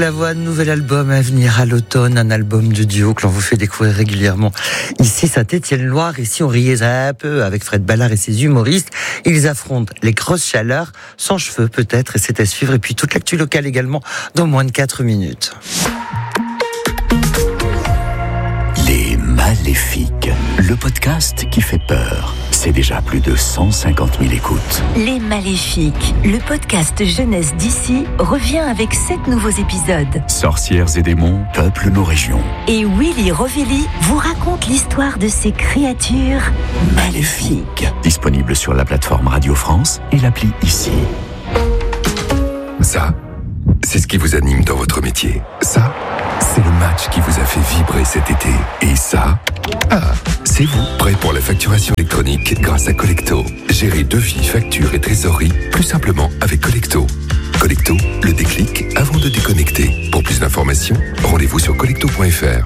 La Voix, nouvel album à venir à l'automne, un album de duo que l'on vous fait découvrir régulièrement ici Saint-Étienne-Loire. Ici on riait un peu avec Fred Ballard et ses humoristes. Ils affrontent les grosses chaleurs, sans cheveux peut-être, et c'est à suivre. Et puis toute l'actu locale également dans moins de 4 minutes. Les Maléfiques, le podcast qui fait peur. C'est déjà plus de 150 000 écoutes. Les Maléfiques, le podcast jeunesse d'ici, revient avec 7 nouveaux épisodes. Sorcières et démons peuplent nos régions. Et Willy Rovelli vous raconte l'histoire de ces créatures maléfiques. Disponible sur la plateforme Radio France et l'appli Ici. Ça, c'est ce qui vous anime dans votre métier. Ça, c'est le match qui vous a fait vibrer cet été. Et ça, c'est vous, prêt pour la facturation électronique grâce à Collecto. Gérez devis, factures et trésorerie plus simplement avec Collecto. Collecto, le déclic avant de déconnecter. Pour plus d'informations, rendez-vous sur collecto.fr.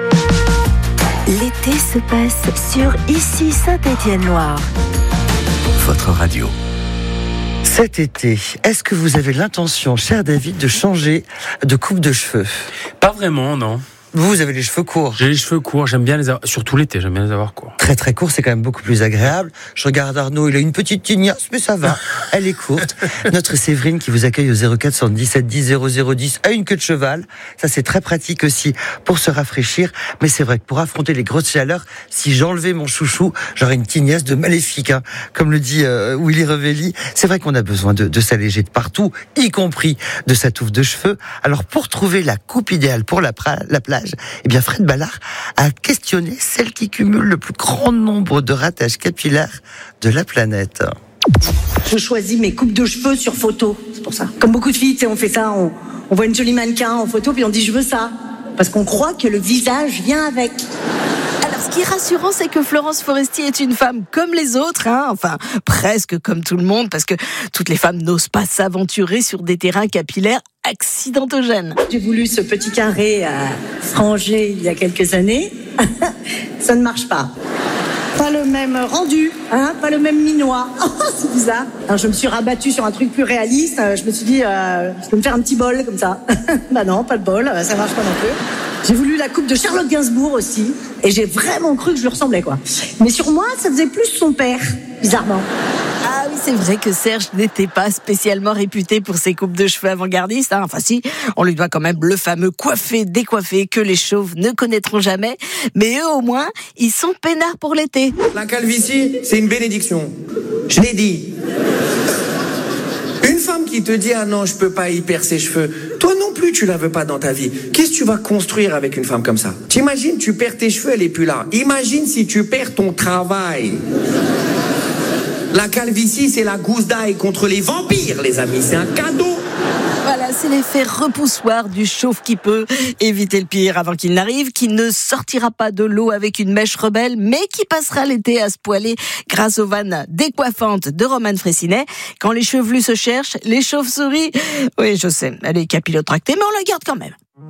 L'été se passe sur Ici Saint-Étienne-Loire. Votre radio. Cet été, est-ce que vous avez l'intention, cher David, de changer de coupe de cheveux ? Pas vraiment, non. Vous avez les cheveux courts. J'ai les cheveux courts, j'aime bien les avoir, surtout l'été, j'aime bien les avoir courts. Très très court, c'est quand même beaucoup plus agréable. Je regarde Arnaud, il a une petite tignasse, mais ça va, elle est courte. Notre Séverine qui vous accueille au 04 77 10 0010 a une queue de cheval. Ça c'est très pratique aussi pour se rafraîchir. Mais c'est vrai que pour affronter les grosses chaleurs, si j'enlevais mon chouchou, j'aurais une tignasse de maléfique, hein. Comme le dit Willy Rovelli. C'est vrai qu'on a besoin de s'alléger de partout, y compris de sa touffe de cheveux. Alors pour trouver la coupe idéale pour la plage, eh bien Fred Ballard a questionné celle qui cumule le plus grand nombre de ratages capillaires de la planète. Je choisis mes coupes de cheveux sur photo, c'est pour ça. Comme beaucoup de filles, on fait ça, on voit une jolie mannequin en photo, puis on dit je veux ça. Parce qu'on croit que le visage vient avec. Alors, ce qui est rassurant, c'est que Florence Foresti est une femme comme les autres, hein, enfin, presque comme tout le monde, parce que toutes les femmes n'osent pas s'aventurer sur des terrains capillaires accidentogènes. J'ai voulu ce petit carré frangé il y a quelques années. Ça ne marche pas. Pas le même rendu, hein, pas le même minois. C'est bizarre. Alors je me suis rabattue sur un truc plus réaliste. Je me suis dit, je peux me faire un petit bol comme ça. Bah non, pas de bol, ça marche pas non plus. J'ai voulu la coupe de Charlotte Gainsbourg aussi. Et j'ai vraiment cru que je lui ressemblais, quoi. Mais sur moi, ça faisait plus son père, bizarrement. Ah oui, c'est vrai que Serge n'était pas spécialement réputé pour ses coupes de cheveux avant-gardistes, hein. Enfin si, on lui doit quand même le fameux coiffé-décoiffé que les chauves ne connaîtront jamais. Mais eux, au moins, ils sont peinards pour l'été. La calvitie, c'est une bénédiction. Je l'ai dit. Une femme qui te dit « Ah non, je peux pas y perdre ses cheveux », toi non plus, tu la veux pas dans ta vie. Qu'est-ce que tu vas construire avec une femme comme ça ? T'imagines, tu perds tes cheveux, elle est plus là. Imagine si tu perds ton travail. La calvitie, c'est la gousse d'ail contre les vampires, les amis. C'est un cadeau. Voilà, c'est l'effet repoussoir du chauve qui peut éviter le pire avant qu'il n'arrive, qui ne sortira pas de l'eau avec une mèche rebelle, mais qui passera l'été à se poiler grâce aux vannes décoiffantes de Romane Fraissinet. Quand les chevelus se cherchent, les chauves-souris... Oui, je sais, elle est capillotractée, mais on la garde quand même.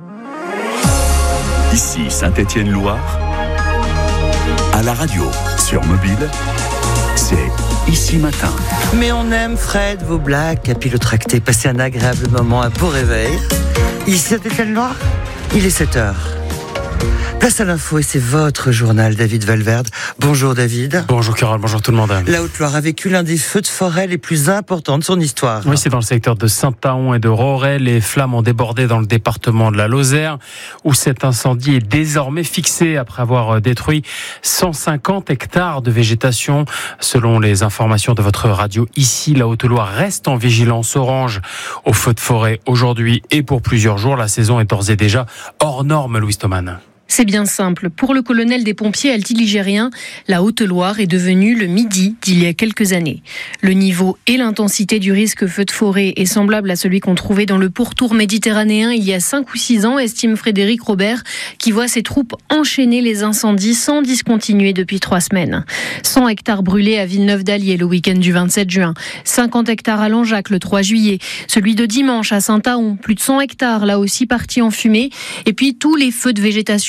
Ici Saint-Étienne-Loire, à la radio, sur mobile, c'est Ici Matin. Mais on aime, Fred, vos blagues capillotractées. Passez un agréable moment, un beau réveil. Ici Saint-Étienne-Loire, il est 7h. Place à l'info et c'est votre journal, David Valverde. Bonjour David. Bonjour Carole, bonjour tout le monde. La Haute-Loire a vécu l'un des feux de forêt les plus importants de son histoire. Oui, c'est dans le secteur de Saint-Aon et de Roray. Les flammes ont débordé dans le département de la Lozère, où cet incendie est désormais fixé après avoir détruit 150 hectares de végétation. Selon les informations de votre radio, ici, la Haute-Loire reste en vigilance orange au feu de forêt aujourd'hui et pour plusieurs jours. La saison est d'ores et déjà hors norme, Louise Thoman. C'est bien simple. Pour le colonel des pompiers altiligériens, la Haute-Loire est devenue le Midi d'il y a quelques années. Le niveau et l'intensité du risque feu de forêt est semblable à celui qu'on trouvait dans le pourtour méditerranéen il y a 5 ou 6 ans, estime Frédéric Robert, qui voit ses troupes enchaîner les incendies sans discontinuer depuis 3 semaines. 100 hectares brûlés à Villeneuve-d'Allier le week-end du 27 juin, 50 hectares à Langeac le 3 juillet, celui de dimanche à Saint-Aon, plus de 100 hectares là aussi partis en fumée, et puis tous les feux de végétation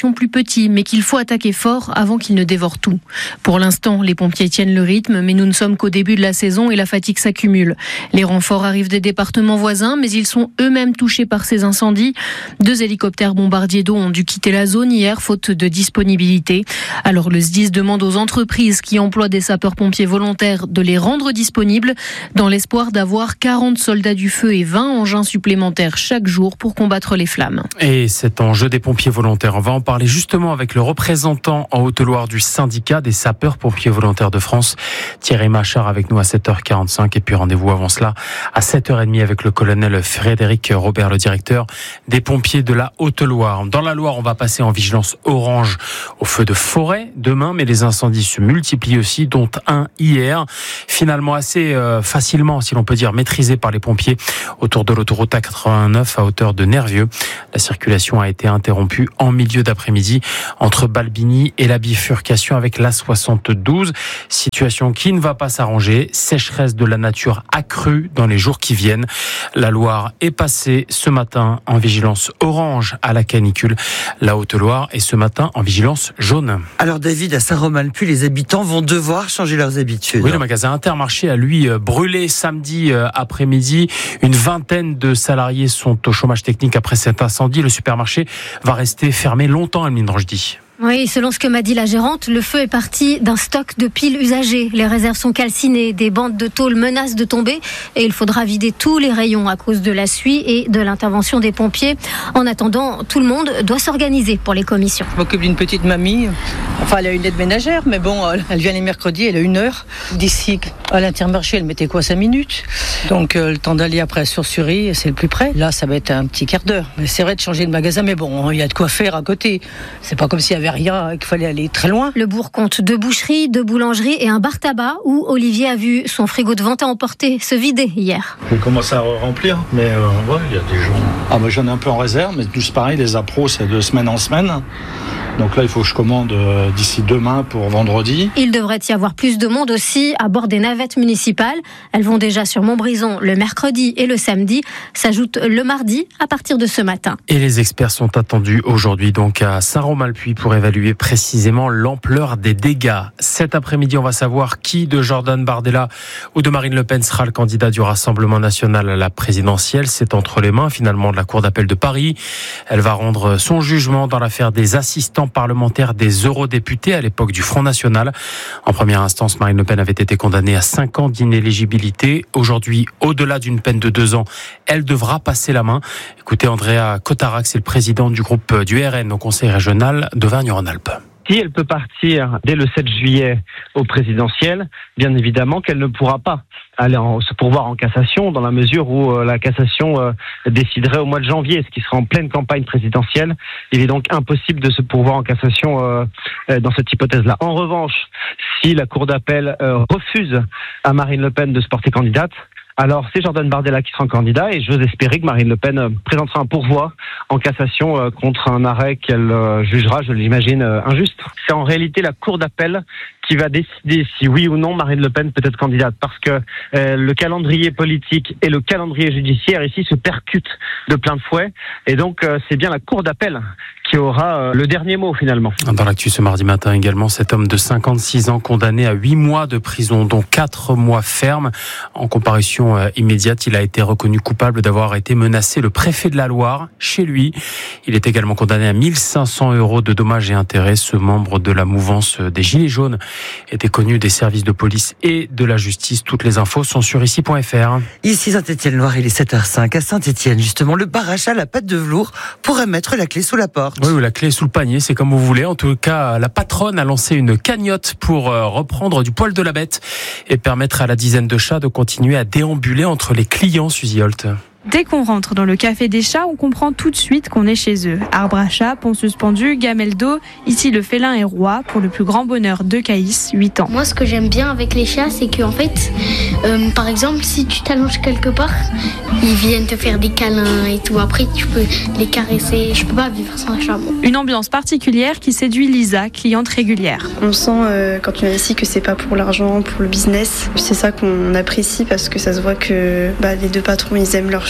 sont plus petits, mais qu'il faut attaquer fort avant qu'ils ne dévorent tout. Pour l'instant, les pompiers tiennent le rythme, mais nous ne sommes qu'au début de la saison et la fatigue s'accumule. Les renforts arrivent des départements voisins, mais ils sont eux-mêmes touchés par ces incendies. 2 hélicoptères bombardiers d'eau ont dû quitter la zone hier, faute de disponibilité. Alors le SDIS demande aux entreprises qui emploient des sapeurs-pompiers volontaires de les rendre disponibles, dans l'espoir d'avoir 40 soldats du feu et 20 engins supplémentaires chaque jour pour combattre les flammes. Et cet enjeu des pompiers volontaires, on va en parler justement avec le représentant en Haute-Loire du syndicat des sapeurs-pompiers volontaires de France, Thierry Machard, avec nous à 7h45. Et puis rendez-vous avant cela à 7h30 avec le colonel Frédéric Robert, le directeur des pompiers de la Haute-Loire. Dans la Loire, on va passer en vigilance orange au feu de forêt demain, mais les incendies se multiplient aussi, dont un hier, finalement assez facilement, si l'on peut dire, maîtrisé par les pompiers autour de l'autoroute A89 à hauteur de Nervieux. La circulation a été interrompue en milieu d'après-midi entre Balbigny et la bifurcation avec l'A72. Situation qui ne va pas s'arranger. Sécheresse de la nature accrue dans les jours qui viennent. La Loire est passée ce matin en vigilance orange à la canicule. La Haute-Loire est ce matin en vigilance jaune. Alors David, à Saint-Romain-le-Puy, les habitants vont devoir changer leurs habitudes. Oui, le magasin Intermarché a lui brûlé samedi après-midi. Une vingtaine de salariés sont au chômage technique après cet incendie. Le supermarché va rester fermé longtemps, Aline Rochdy. Oui, selon ce que m'a dit la gérante, le feu est parti d'un stock de piles usagées. Les réserves sont calcinées, des bandes de tôle menacent de tomber et il faudra vider tous les rayons à cause de la suie et de l'intervention des pompiers. En attendant, tout le monde doit s'organiser pour les commissions. Je m'occupe d'une petite mamie. Enfin, elle a une aide ménagère, mais bon, elle vient les mercredis, elle a 1 heure. D'ici à l'Intermarché, elle mettait 5 minutes. Donc, le temps d'aller après à Sourcerie, c'est le plus près. Là, ça va être un petit quart d'heure. Mais c'est vrai de changer de magasin, mais bon, il y a de quoi faire à côté. C'est pas comme s'il y avait rien, qu'il fallait aller très loin. Le bourg compte 2 boucheries, 2 boulangeries et un bar tabac où Olivier a vu son frigo de vente à emporter se vider hier. On commence à remplir, mais ouais, il y a des gens. Ah bah j'en ai un peu en réserve, mais tous pareil, les appros c'est de semaine en semaine. Donc là, il faut que je commande d'ici demain pour vendredi. Il devrait y avoir plus de monde aussi à bord des navettes municipales. Elles vont déjà sur Montbrison le mercredi et le samedi. S'ajoute le mardi à partir de ce matin. Et les experts sont attendus aujourd'hui donc à Saint-Romain-le-Puy pour évaluer précisément l'ampleur des dégâts. Cet après-midi, on va savoir qui de Jordan Bardella ou de Marine Le Pen sera le candidat du Rassemblement national à la présidentielle. C'est entre les mains finalement de la Cour d'appel de Paris. Elle va rendre son jugement dans l'affaire des assistants parlementaire des eurodéputés à l'époque du Front National. En première instance, Marine Le Pen avait été condamnée à 5 ans d'inéligibilité. Aujourd'hui, au-delà d'une peine de 2 ans, elle devra passer la main. Écoutez, Andrea Cotarac, c'est le président du groupe du RN au Conseil régional d'Auvergne-Rhône-Alpes. Si elle peut partir dès le 7 juillet au présidentiel, bien évidemment qu'elle ne pourra pas aller se pourvoir en cassation dans la mesure où la cassation déciderait au mois de janvier, ce qui sera en pleine campagne présidentielle. Il est donc impossible de se pourvoir en cassation dans cette hypothèse-là. En revanche, si la Cour d'appel refuse à Marine Le Pen de se porter candidate, alors c'est Jordan Bardella qui sera un candidat et j'ose espérer que Marine Le Pen présentera un pourvoi en cassation contre un arrêt qu'elle jugera, je l'imagine, injuste. C'est en réalité la Cour d'appel qui va décider si oui ou non Marine Le Pen peut être candidate, parce que le calendrier politique et le calendrier judiciaire ici se percutent de plein de fouet, et donc c'est bien la Cour d'appel qui aura le dernier mot finalement. Dans l'actu ce mardi matin également, cet homme de 56 ans condamné à 8 mois de prison, dont 4 mois ferme. En comparution immédiate, il a été reconnu coupable d'avoir été menacé le préfet de la Loire chez lui. Il est également condamné à 1 500 € de dommages et intérêts. Ce membre de la mouvance des Gilets jaunes était connu des services de police et de la justice. Toutes les infos sont sur ici.fr. Ici Saint-Étienne-Loire, il est 7h05. À Saint-Étienne, justement, le bar achat, la pâte de velours pourrait mettre la clé sous la porte. Oui, ou la clé sous le panier, c'est comme vous voulez. En tout cas, la patronne a lancé une cagnotte pour reprendre du poil de la bête et permettre à la dizaine de chats de continuer à déambuler entre les clients, Suzy Holt. Dès qu'on rentre dans le café des chats, on comprend tout de suite qu'on est chez eux. Arbre à chat, pont suspendu, gamelle d'eau. Ici, le félin est roi pour le plus grand bonheur de Caïs, 8 ans. Moi, ce que j'aime bien avec les chats, c'est qu'en fait, par exemple, si tu t'allonges quelque part, ils viennent te faire des câlins et tout. Après, tu peux les caresser. Je peux pas vivre sans un chat. Bon. Une ambiance particulière qui séduit Lisa, cliente régulière. On sent quand tu viens ici que c'est pas pour l'argent, pour le business. C'est ça qu'on apprécie parce que ça se voit que les deux patrons, ils aiment leur chat.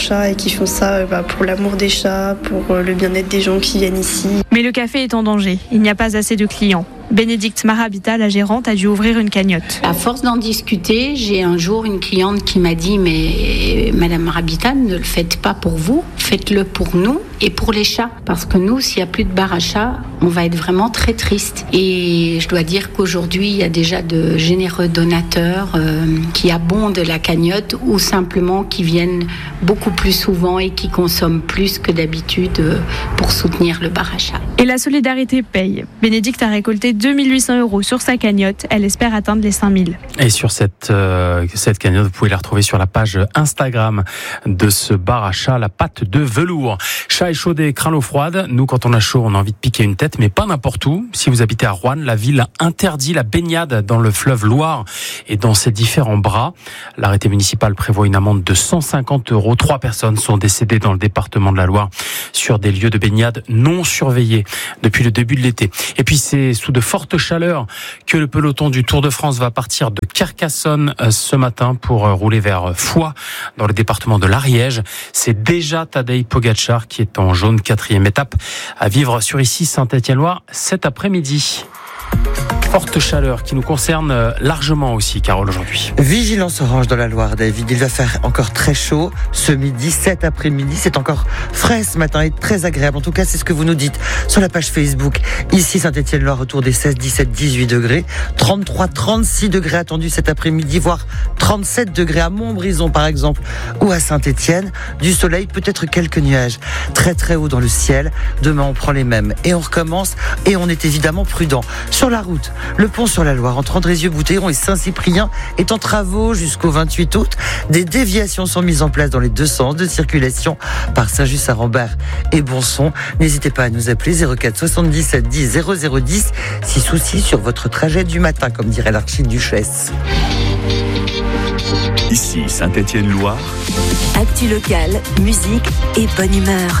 chats et qui font ça pour l'amour des chats, pour le bien-être des gens qui viennent ici. Mais le café est en danger. Il n'y a pas assez de clients. Bénédicte Marabita, la gérante, a dû ouvrir une cagnotte. À force d'en discuter, j'ai un jour une cliente qui m'a dit « Mais Madame Marabita, ne le faites pas pour vous, faites-le pour nous et pour les chats. Parce que nous, s'il n'y a plus de bar à chats, on va être vraiment très triste. » Et je dois dire qu'aujourd'hui, il y a déjà de généreux donateurs qui abondent la cagnotte ou simplement qui viennent beaucoup plus souvent et qui consomment plus que d'habitude pour soutenir le bar à chats. Et la solidarité paye. Bénédicte a récolté 2 800 € sur sa cagnotte. Elle espère atteindre les 5 000. Et sur cette cagnotte, vous pouvez la retrouver sur la page Instagram de ce bar à chat, la pâte de velours. Chat échaudé, crâne l'eau froide. Nous, quand on a chaud, on a envie de piquer une tête, mais pas n'importe où. Si vous habitez à Roanne, la ville interdit la baignade dans le fleuve Loire et dans ses différents bras. L'arrêté municipal prévoit une amende de 150 €. 3 personnes sont décédées dans le département de la Loire sur des lieux de baignade non surveillés depuis le début de l'été. Et puis c'est sous de fortes chaleurs que le peloton du Tour de France va partir de Carcassonne ce matin pour rouler vers Foix dans le département de l'Ariège. C'est déjà Tadej Pogačar qui est en jaune, 4e étape à vivre sur ici Saint-Étienne-Loire cet après-midi. Forte chaleur qui nous concerne largement aussi, Carole, aujourd'hui. Vigilance orange dans la Loire, David. Il va faire encore très chaud ce midi, cet après-midi. C'est encore frais ce matin et très agréable. En tout cas, c'est ce que vous nous dites sur la page Facebook. Ici, Saint-Étienne-Loire, autour des 16, 17, 18 degrés. 33, 36 degrés attendus cet après-midi, voire 37 degrés à Montbrison, par exemple, ou à Saint-Étienne. Du soleil, peut-être quelques nuages. Très, très haut dans le ciel. Demain, on prend les mêmes. Et on recommence. Et on est évidemment prudent. Sur la route, le pont sur la Loire entre Andrézieux-Bouthéron et Saint-Cyprien est en travaux jusqu'au 28 août. Des déviations sont mises en place dans les deux sens de circulation par Saint-Just-à-Rambert et Bonson. N'hésitez pas à nous appeler 04 77 10 0010 si souci sur votre trajet du matin, comme dirait l'archiduchesse. Ici Saint-Étienne-Loire. Actu locale, musique et bonne humeur.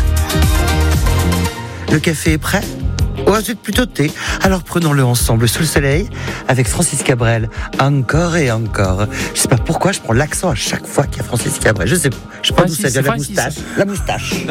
Le café est prêt ? Ouais, c'est plutôt thé. Alors prenons-le ensemble sous le soleil avec Francis Cabrel. Encore et encore. Je sais pas pourquoi je prends l'accent à chaque fois qu'il y a Francis Cabrel. Je sais pas d'où ça vient, la moustache.